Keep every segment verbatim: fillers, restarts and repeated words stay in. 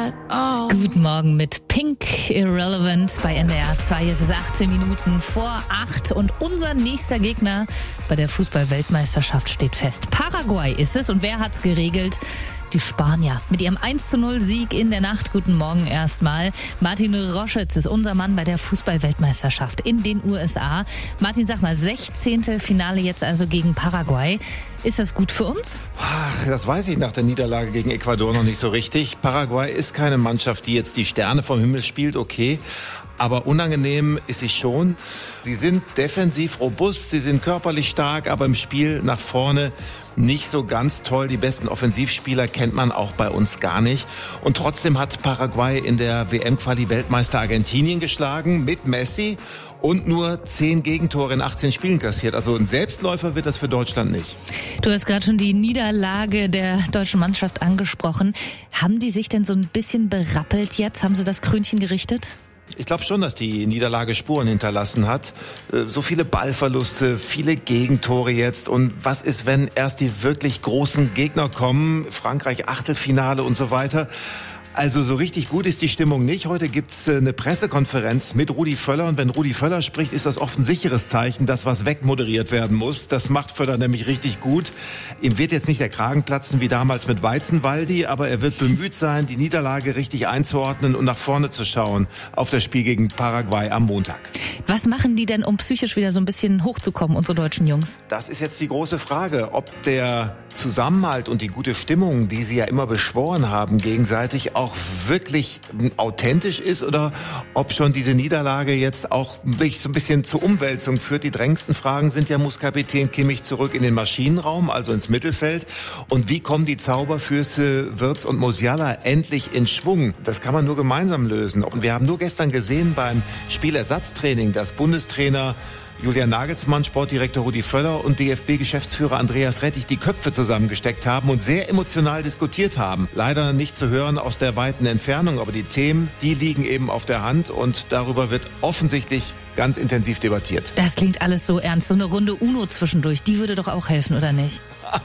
at all. Guten Morgen mit Pink Irrelevant bei N D R zwei. Es ist achtzehn Minuten vor acht und unser nächster Gegner bei der Fußball-Weltmeisterschaft steht fest. Paraguay ist es und wer hat's geregelt? Die Spanier mit ihrem eins zu null Sieg in der Nacht. Guten Morgen erstmal. Martin Roschitz ist unser Mann bei der Fußball-Weltmeisterschaft in den U S A. Martin, sag mal, sechzehnte Finale jetzt also gegen Paraguay. Ist das gut für uns? Ach, das weiß ich nach der Niederlage gegen Ecuador noch nicht so richtig. Paraguay ist keine Mannschaft, die jetzt die Sterne vom Himmel spielt, okay. Aber unangenehm ist sie schon. Sie sind defensiv robust, sie sind körperlich stark, aber im Spiel nach vorne nicht so ganz toll. Die besten Offensivspieler kennt man auch bei uns gar nicht. Und trotzdem hat Paraguay in der W M-Quali Weltmeister Argentinien geschlagen mit Messi und nur zehn Gegentore in achtzehn Spielen kassiert. Also ein Selbstläufer wird das für Deutschland nicht. Du hast gerade schon die Niederlage der deutschen Mannschaft angesprochen. Haben die sich denn so ein bisschen berappelt jetzt? Haben sie das Krönchen gerichtet? Ich glaube schon, dass die Niederlage Spuren hinterlassen hat. So viele Ballverluste, viele Gegentore jetzt. Und was ist, wenn erst die wirklich großen Gegner kommen? Frankreich Achtelfinale und so weiter. Also so richtig gut ist die Stimmung nicht. Heute gibt's eine Pressekonferenz mit Rudi Völler. Und wenn Rudi Völler spricht, ist das oft ein sicheres Zeichen, dass was wegmoderiert werden muss. Das macht Völler nämlich richtig gut. Ihm wird jetzt nicht der Kragen platzen wie damals mit Weizenwaldi, aber er wird bemüht sein, die Niederlage richtig einzuordnen und nach vorne zu schauen auf das Spiel gegen Paraguay am Montag. Was machen die denn, um psychisch wieder so ein bisschen hochzukommen, unsere deutschen Jungs? Das ist jetzt die große Frage, ob der Zusammenhalt und die gute Stimmung, die sie ja immer beschworen haben, gegenseitig auch wirklich authentisch ist oder ob schon diese Niederlage jetzt auch so ein bisschen zur Umwälzung führt. Die drängendsten Fragen sind ja, muss Kapitän Kimmich zurück in den Maschinenraum, also ins Mittelfeld? Und wie kommen die Zauberfüße Wirtz und Musiala endlich in Schwung? Das kann man nur gemeinsam lösen. Und wir haben nur gestern gesehen beim Spielersatztraining, dass Bundestrainer Julian Nagelsmann, Sportdirektor Rudi Völler und D F B-Geschäftsführer Andreas Rettich die Köpfe zusammengesteckt haben und sehr emotional diskutiert haben. Leider nicht zu hören aus der weiten Entfernung, aber die Themen, die liegen eben auf der Hand und darüber wird offensichtlich ganz intensiv debattiert. Das klingt alles so ernst. So eine Runde Uno zwischendurch, die würde doch auch helfen, oder nicht?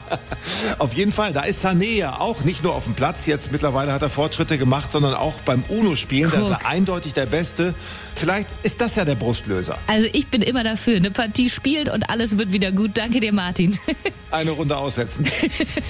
Auf jeden Fall, da ist Sané ja auch nicht nur auf dem Platz, jetzt mittlerweile hat er Fortschritte gemacht, sondern auch beim Uno-Spielen, da ist er eindeutig der Beste. Vielleicht ist das ja der Brustlöser. Also ich bin immer dafür, eine Partie spielt und alles wird wieder gut. Danke dir, Martin. Eine Runde aussetzen.